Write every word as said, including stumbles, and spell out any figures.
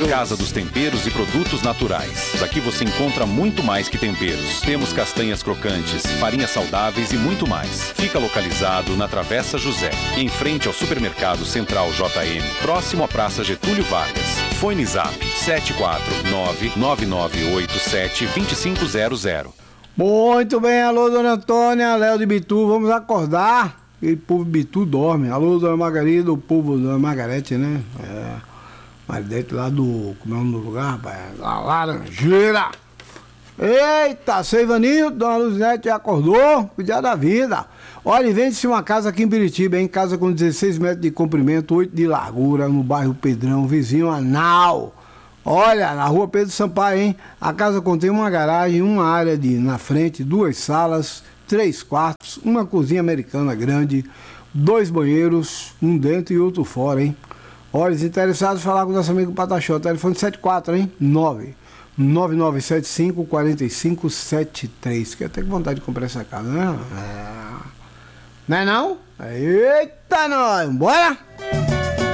Temperos. Casa dos Temperos e Produtos Naturais. Aqui você encontra muito mais que temperos. Temos castanhas crocantes, farinhas saudáveis e muito mais. Fica localizado na Travessa José, em frente ao Supermercado Central J M, próximo à Praça Getúlio Vargas. Fone Zap sete quatro nove, nove nove oito sete, dois cinco zero zero. Muito bem, alô, dona Antônia, Léo de Bitu, vamos acordar. E o povo de Bitu dorme. Alô, dona Margarida, o povo da Margarete, né? É. Mas dentro lá do. Como é o nome do lugar, rapaz? Da Laranjeira. Eita, seu Ivanildo, dona Luzinete já acordou, cuidar da vida. Olha, vende-se uma casa aqui em Biritiba, hein? Casa com dezesseis metros de comprimento, oito de largura, no bairro Pedrão, vizinho Anal. Olha, na rua Pedro Sampaio, hein? A casa contém uma garagem, uma área de, na frente, duas salas, três quartos, uma cozinha americana grande, dois banheiros, um dentro e outro fora, hein? Olha, os interessados, falar com o nosso amigo Pataxó, telefone setenta e quatro, hein? nove nove nove sete cinco, quatro cinco sete três. Que até com vontade de comprar essa casa, né? É. Não é não? Eita, nós! Bora!